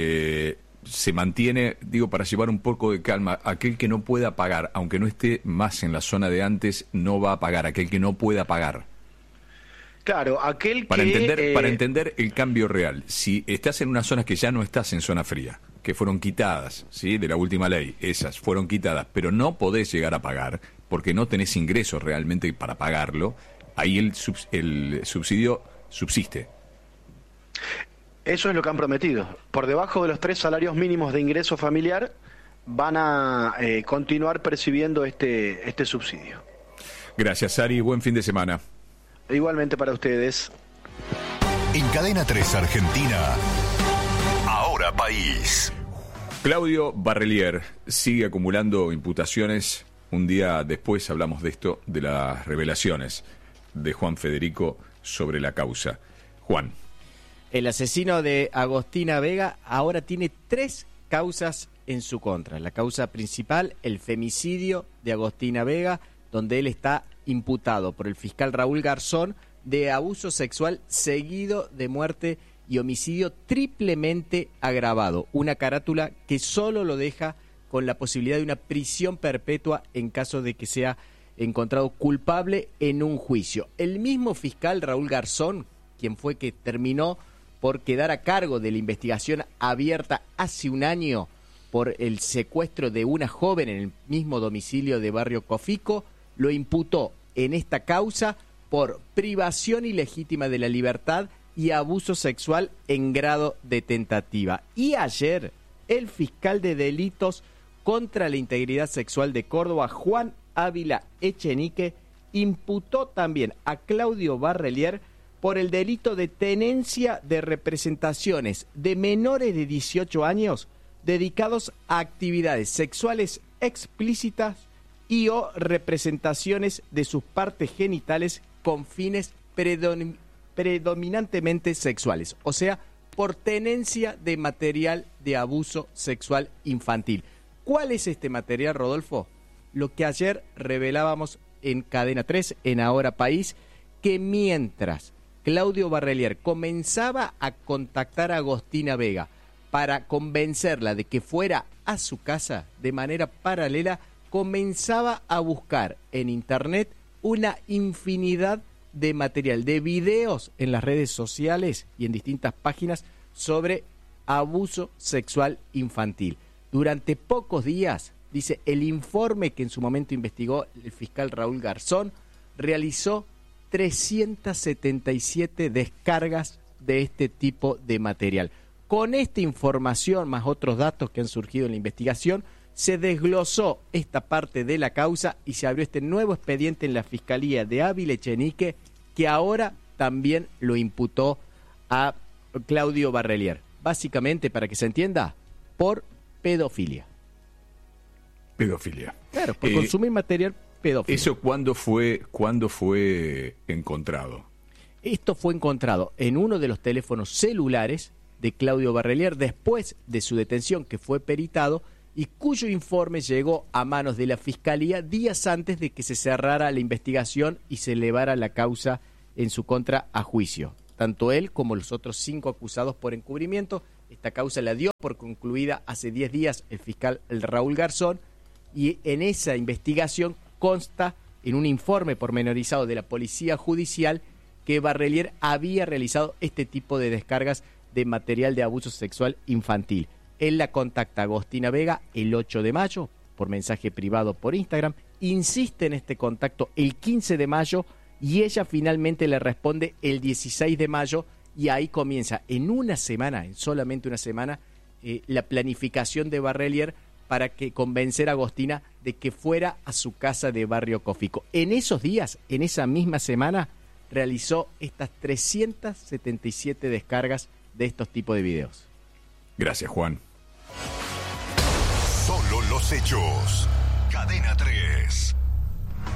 Se mantiene, digo, para llevar un poco de calma, aquel que no pueda pagar, aunque no esté más en la zona de antes, no va a pagar, aquel que no pueda pagar. Claro, aquel para que... Para entender el cambio real, si estás en unas zonas que ya no estás en zona fría, que fueron quitadas, ¿sí?, de la última ley, esas fueron quitadas, pero no podés llegar a pagar, porque no tenés ingresos realmente para pagarlo, ahí el subsidio subsiste. Eso es lo que han prometido. Por debajo de los 3 salarios mínimos de ingreso familiar van a continuar percibiendo este subsidio. Gracias, Ari. Buen fin de semana. Igualmente para ustedes. En Cadena 3 Argentina, Ahora País. Claudio Barrelier sigue acumulando imputaciones. Un día después hablamos de esto, de las revelaciones de Juan Federico sobre la causa. Juan. El asesino de Agostina Vega ahora tiene 3 causas en su contra. La causa principal, el femicidio de Agostina Vega, donde él está imputado por el fiscal Raúl Garzón de abuso sexual seguido de muerte y homicidio triplemente agravado. Una carátula que solo lo deja con la posibilidad de una prisión perpetua en caso de que sea encontrado culpable en un juicio. El mismo fiscal Raúl Garzón, quien fue que terminó por quedar a cargo de la investigación abierta hace un año por el secuestro de una joven en el mismo domicilio de Barrio Cofico, lo imputó en esta causa por privación ilegítima de la libertad y abuso sexual en grado de tentativa. Y ayer, el fiscal de delitos contra la integridad sexual de Córdoba, Juan Ávila Echenique, imputó también a Claudio Barrelier por el delito de tenencia de representaciones de menores de 18 años dedicados a actividades sexuales explícitas y o representaciones de sus partes genitales con fines predominantemente sexuales, o sea, por tenencia de material de abuso sexual infantil. ¿Cuál es este material, Rodolfo? Lo que ayer revelábamos en Cadena 3, en Ahora País, que mientras Claudio Barrelier comenzaba a contactar a Agostina Vega para convencerla de que fuera a su casa de manera paralela, comenzaba a buscar en internet una infinidad de material, de videos en las redes sociales y en distintas páginas sobre abuso sexual infantil. Durante pocos días Dice, el informe que en su momento investigó el fiscal Raúl Garzón realizó 377 descargas de este tipo de material. Con esta información, más otros datos que han surgido en la investigación, se desglosó esta parte de la causa y se abrió este nuevo expediente en la Fiscalía de Ávila Echenique, que ahora también lo imputó a Claudio Barrelier. Básicamente, para que se entienda, por pedofilia. Pedofilia. Claro, por consumir material pedófilo. ¿Eso cuándo fue encontrado? Esto fue encontrado en uno de los teléfonos celulares de Claudio Barrelier después de su detención, que fue peritado y cuyo informe llegó a manos de la Fiscalía días antes de que se cerrara la investigación y se elevara la causa en su contra a juicio. Tanto él como los otros 5 acusados por encubrimiento. Esta causa la dio por concluida hace 10 días el fiscal Raúl Garzón, y en esa investigación consta en un informe pormenorizado de la Policía Judicial que Barrelier había realizado este tipo de descargas de material de abuso sexual infantil. Él la contacta a Agostina Vega el 8 de mayo por mensaje privado por Instagram, insiste en este contacto el 15 de mayo y ella finalmente le responde el 16 de mayo y ahí comienza en solamente una semana, la planificación de Barrelier para convencer a Agostina de que fuera a su casa de Barrio Cofico. En esos días, en esa misma semana, realizó estas 377 descargas de estos tipos de videos. Gracias, Juan. Solo los hechos. Cadena 3.